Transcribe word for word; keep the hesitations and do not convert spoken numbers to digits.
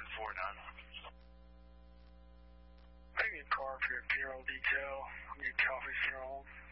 one four nine. I need a car for your funeral detail. I need coffee funeral home.